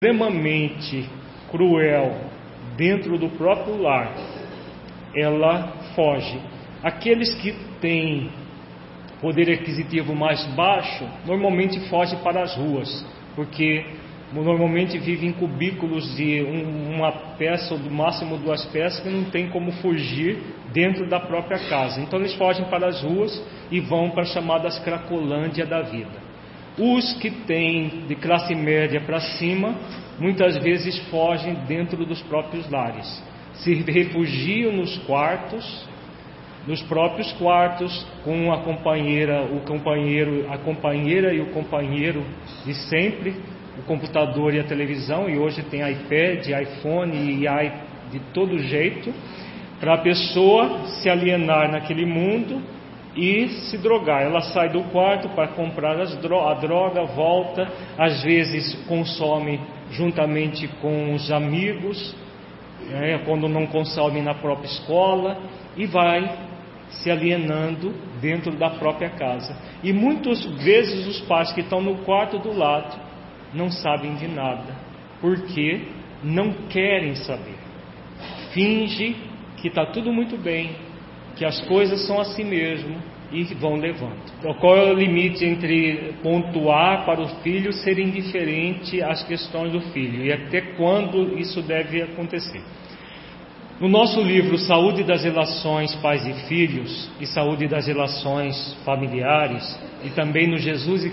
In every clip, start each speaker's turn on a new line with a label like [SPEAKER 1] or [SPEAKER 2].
[SPEAKER 1] extremamente cruel dentro do próprio lar, ela foge. Aqueles que têm poder aquisitivo mais baixo normalmente fogem para as ruas, porque normalmente vivem em cubículos de uma peça ou do máximo 2 peças que não tem como fugir dentro da própria casa. Então eles fogem para as ruas e vão para as chamadas Cracolândia da vida. Os que têm de classe média para cima, muitas vezes fogem dentro dos próprios lares, se refugiam nos quartos, nos próprios quartos, com a companheira e o companheiro de sempre, o computador e a televisão, e hoje tem iPad, iPhone e de todo jeito, para a pessoa se alienar naquele mundo e se drogar. Ela sai do quarto para comprar a droga, volta, às vezes consome juntamente com os amigos, quando não consome na própria escola, e vai se alienando dentro da própria casa. E muitas vezes os pais que estão no quarto do lado não sabem de nada, porque não querem saber. Finge que está tudo muito bem, que as coisas são assim mesmo, e vão levando. Então, qual é o limite entre pontuar para o filho ser indiferente às questões do filho, e até quando isso deve acontecer? No nosso livro Saúde das Relações Pais e Filhos e Saúde das Relações Familiares, e também no Jesus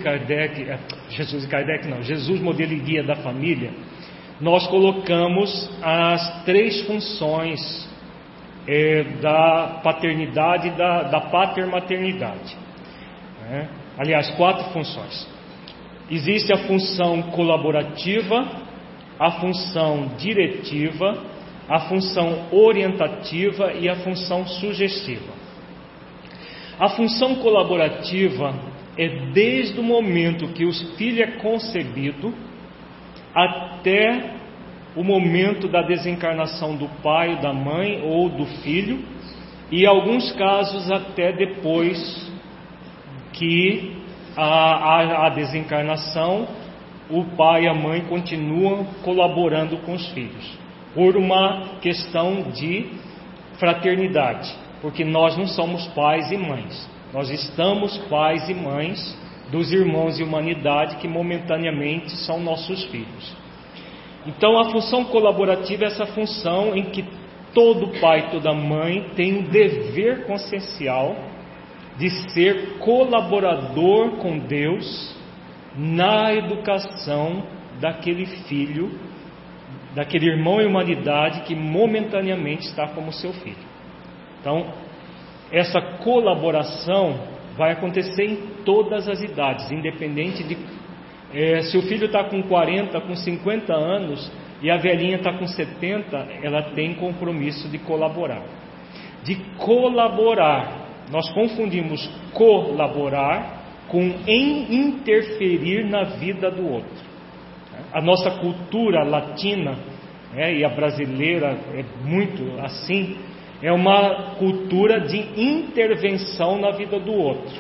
[SPEAKER 1] Modelo e Guia da Família, nós colocamos as 3 funções da paternidade e da patermaternidade. Aliás, 4 funções. Existe a função colaborativa, a função diretiva, a função orientativa e a função sugestiva. A função colaborativa é desde o momento que o filho é concebido até o momento da desencarnação do pai, da mãe ou do filho, e em alguns casos até depois que a desencarnação, o pai e a mãe continuam colaborando com os filhos, por uma questão de fraternidade, porque nós não somos pais e mães, nós estamos pais e mães dos irmãos de humanidade que momentaneamente são nossos filhos. Então a função colaborativa é essa função em que todo pai e toda mãe tem um dever consciencial de ser colaborador com Deus na educação daquele filho, daquele irmão em humanidade que momentaneamente está como seu filho. Então, essa colaboração vai acontecer em todas as idades, independente de se o filho está com 40, com 50 anos e a velhinha está com 70, ela tem compromisso de colaborar. De colaborar, nós confundimos colaborar com interferir na vida do outro. A nossa cultura latina, e a brasileira é muito assim, é uma cultura de intervenção na vida do outro.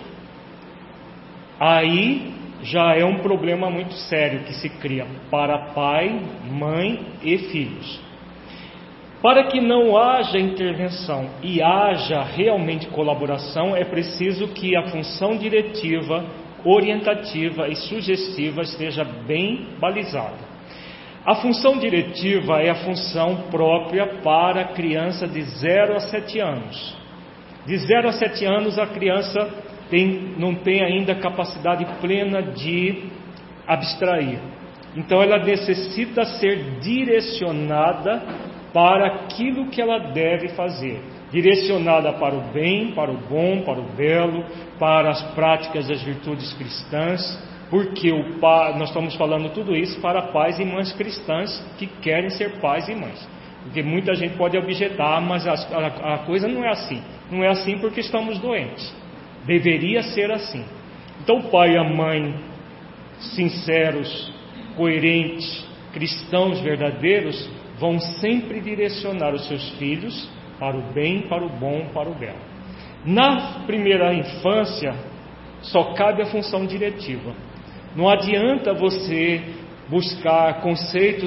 [SPEAKER 1] Aí já é um problema muito sério que se cria para pai, mãe e filhos. Para que não haja intervenção e haja realmente colaboração, é preciso que a função diretiva, orientativa e sugestiva esteja bem balizada. A função diretiva é a função própria para a criança de 0 a 7 anos. De 0 a 7 anos a criança não tem ainda capacidade plena de abstrair. Então ela necessita ser direcionada para aquilo que ela deve fazer. Direcionada para o bem, para o bom, para o belo, para as práticas das virtudes cristãs, porque nós estamos falando tudo isso para pais e mães cristãs que querem ser pais e mães. Porque muita gente pode objetar, mas a coisa não é assim. Não é assim porque estamos doentes. Deveria ser assim. Então o pai e a mãe sinceros, coerentes, cristãos verdadeiros vão sempre direcionar os seus filhos para o bem, para o bom, para o belo. Na primeira infância só cabe a função diretiva. Não adianta você buscar conceitos